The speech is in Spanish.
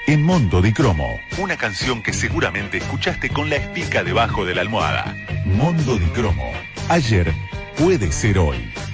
en Mondo di Cromo. Una canción que seguramente escuchaste con la espica debajo de la almohada. Mondo di Cromo. Ayer puede ser hoy.